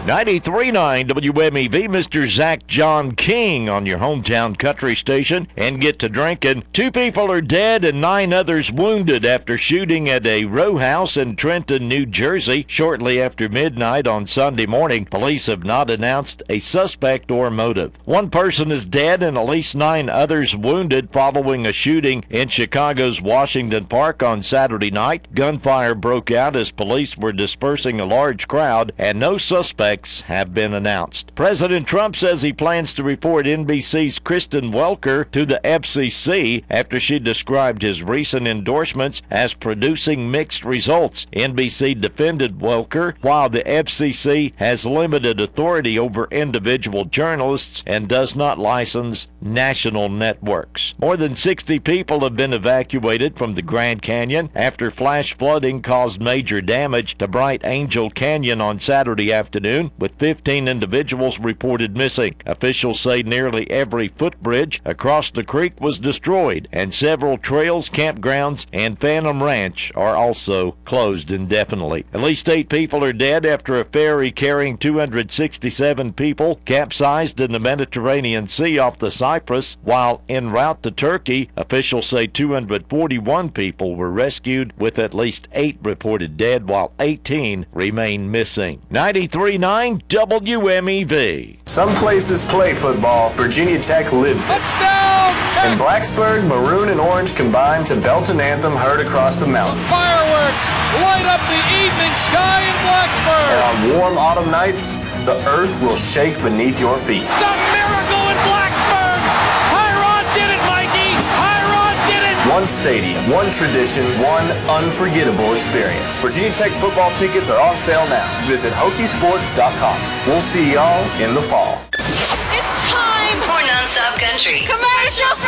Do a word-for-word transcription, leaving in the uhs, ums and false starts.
ninety-three point nine W M E V, Mister Zach John King on your hometown country station. And get to drinking. Two people are dead and nine others wounded after shooting at a row house in Trenton, New Jersey, shortly after midnight on Sunday morning. Police have not announced a suspect or motive. One person is dead and at least nine others wounded following a shooting in Chicago's Washington Park on Saturday night. Gunfire broke out as police were dispersing a large crowd, and no suspects have been announced. President Trump says he plans to report N B C's Kristen Welker to the F C C after she described his recent endorsements as producing mixed results. N B C defended Welker, while the F C C has limited authority over individual journalists and does not license national networks. More than sixty people have been evacuated from the Grand Canyon after flash flooding caused major damage to Bright Angel Canyon on Saturday afternoon, with fifteen individuals reported missing. Officials say nearly every footbridge across the creek was destroyed, and several trails, campgrounds, and Phantom Ranch are also closed indefinitely. At least eight people are dead after a ferry carrying two hundred sixty-seven people capsized in the Mediterranean Sea off the Cyprus while en route to Turkey. Officials say two hundred forty-one people were rescued, with at least eight reported dead, while eighteen remain missing. ninety-three point nine W M E V. Some places play football. Virginia Tech lives it. Touchdown! In Blacksburg, maroon and orange combine to belt an anthem heard across the mountain. Fireworks light up the evening sky in Blacksburg. And on warm autumn nights, the earth will shake beneath your feet. It's a miracle in Blacksburg. Hiron did it, Mikey. Hiron did it. One stadium, one tradition, one unforgettable experience. Virginia Tech football tickets are on sale now. Visit Hokie Sports dot com. We'll see y'all in the fall.